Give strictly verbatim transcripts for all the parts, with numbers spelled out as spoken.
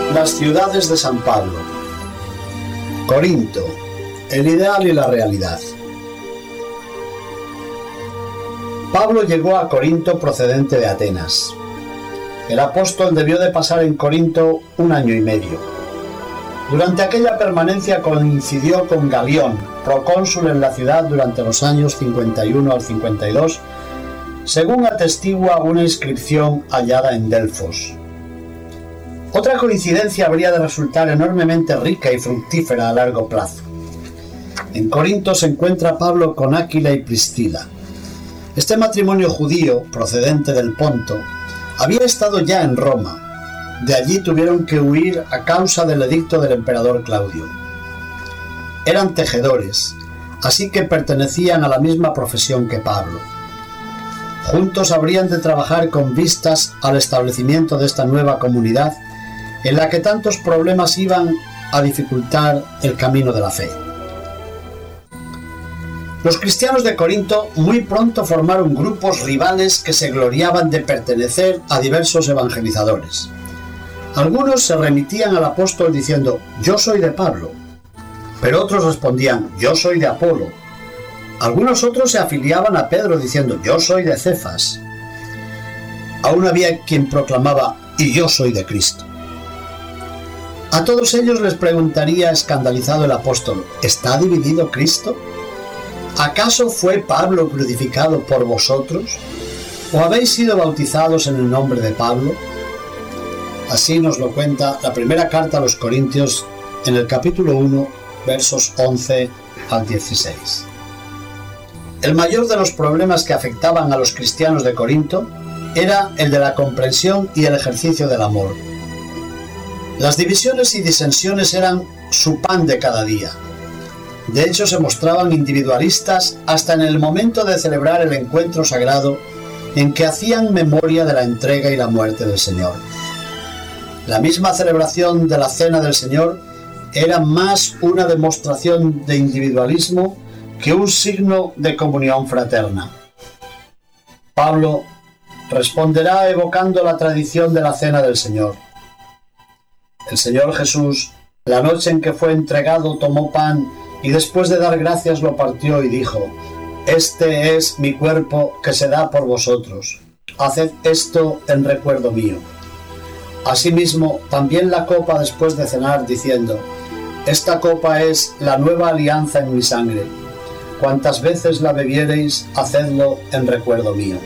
Las ciudades de San Pablo. Corinto, el ideal y la realidad. Pablo llegó a Corinto procedente de Atenas. El apóstol debió de pasar en Corinto un año y medio. Durante aquella permanencia coincidió con Galión, procónsul en la ciudad durante los años cincuenta y uno al cincuenta y dos, según atestigua una inscripción hallada en Delfos. Otra coincidencia habría de resultar enormemente rica y fructífera a largo plazo. En Corinto se encuentra Pablo con Áquila y Priscila. Este matrimonio judío, procedente del Ponto, había estado ya en Roma. De allí tuvieron que huir a causa del edicto del emperador Claudio. Eran tejedores, así que pertenecían a la misma profesión que Pablo. Juntos habrían de trabajar con vistas al establecimiento de esta nueva comunidad, en la que tantos problemas iban a dificultar el camino de la fe. Los cristianos de Corinto muy pronto formaron grupos rivales que se gloriaban de pertenecer a diversos evangelizadores. Algunos se remitían al apóstol diciendo: yo soy de Pablo, pero otros respondían: yo soy de Apolo. Algunos otros se afiliaban a Pedro diciendo: yo soy de Cefas. Aún había quien proclamaba: y yo soy de Cristo. A todos ellos les preguntaría escandalizado el apóstol: ¿está dividido Cristo? ¿Acaso fue Pablo crucificado por vosotros? ¿O habéis sido bautizados en el nombre de Pablo? Así nos lo cuenta la primera carta a los Corintios en el capítulo uno, versos once al dieciséis. El mayor de los problemas que afectaban a los cristianos de Corinto era el de la comprensión y el ejercicio del amor. Las divisiones y disensiones eran su pan de cada día. De hecho, se mostraban individualistas hasta en el momento de celebrar el encuentro sagrado en que hacían memoria de la entrega y la muerte del Señor. La misma celebración de la Cena del Señor era más una demostración de individualismo que un signo de comunión fraterna. Pablo responderá evocando la tradición de la Cena del Señor. El Señor Jesús, la noche en que fue entregado, tomó pan y después de dar gracias lo partió y dijo: este es mi cuerpo que se da por vosotros. Haced esto en recuerdo mío. Asimismo, también la copa después de cenar, diciendo: esta copa es la nueva alianza en mi sangre. Cuantas veces la bebiereis, hacedlo en recuerdo mío.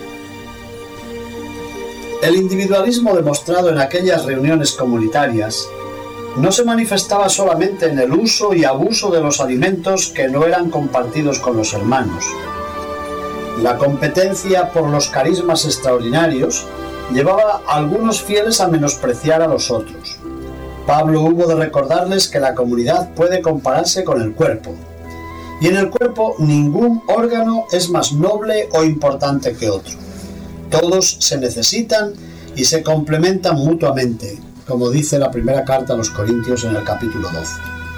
El individualismo demostrado en aquellas reuniones comunitarias no se manifestaba solamente en el uso y abuso de los alimentos que no eran compartidos con los hermanos. La competencia por los carismas extraordinarios llevaba a algunos fieles a menospreciar a los otros. Pablo hubo de recordarles que la comunidad puede compararse con el cuerpo, y en el cuerpo ningún órgano es más noble o importante que otro. Todos se necesitan y se complementan mutuamente, como dice la primera carta a los Corintios en el capítulo doce.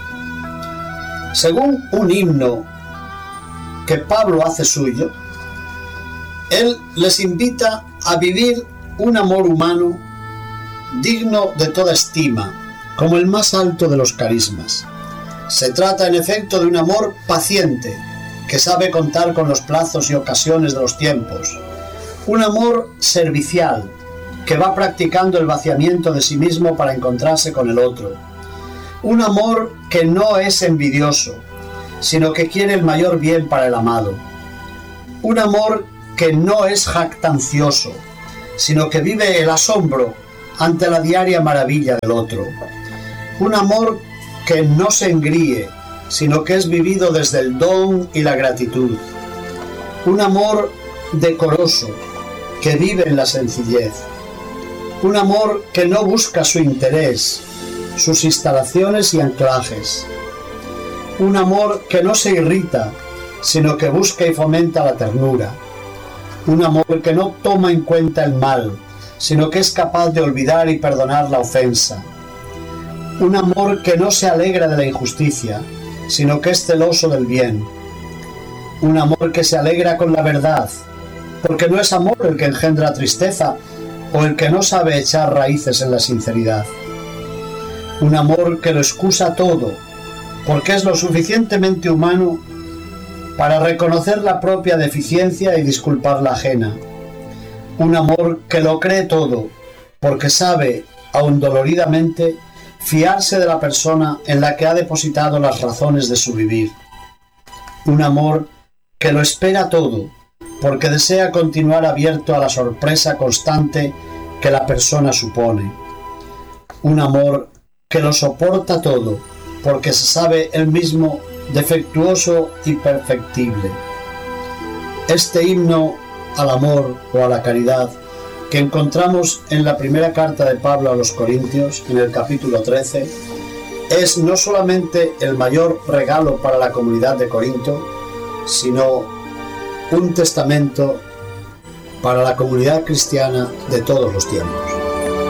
Según un himno que Pablo hace suyo, él les invita a vivir un amor humano digno de toda estima, como el más alto de los carismas. Se trata en efecto de un amor paciente, que sabe contar con los plazos y ocasiones de los tiempos. Un amor servicial, que va practicando el vaciamiento de sí mismo para encontrarse con el otro. Un amor que no es envidioso, sino que quiere el mayor bien para el amado. Un amor que no es jactancioso, sino que vive el asombro ante la diaria maravilla del otro. Un amor que no se engríe, sino que es vivido desde el don y la gratitud. Un amor decoroso, que vive en la sencillez. Un amor que no busca su interés, sus instalaciones y anclajes. Un amor que no se irrita, sino que busca y fomenta la ternura. Un amor que no toma en cuenta el mal, sino que es capaz de olvidar y perdonar la ofensa. Un amor que no se alegra de la injusticia, sino que es celoso del bien. Un amor que se alegra con la verdad, porque no es amor el que engendra tristeza o el que no sabe echar raíces en la sinceridad. un amor que lo excusa todo, porque es lo suficientemente humano para reconocer la propia deficiencia y disculpar la ajena, un amor que lo cree todo, porque sabe, aun doloridamente, fiarse de la persona en la que ha depositado las razones de su vivir, un amor que lo espera todo, porque desea continuar abierto a la sorpresa constante que la persona supone, un amor que lo soporta todo, porque se sabe él mismo defectuoso y perfectible. Este himno al amor o a la caridad que encontramos en la primera carta de Pablo a los Corintios, en el capítulo trece, es no solamente el mayor regalo para la comunidad de Corinto, sino un testamento para la comunidad cristiana de todos los tiempos.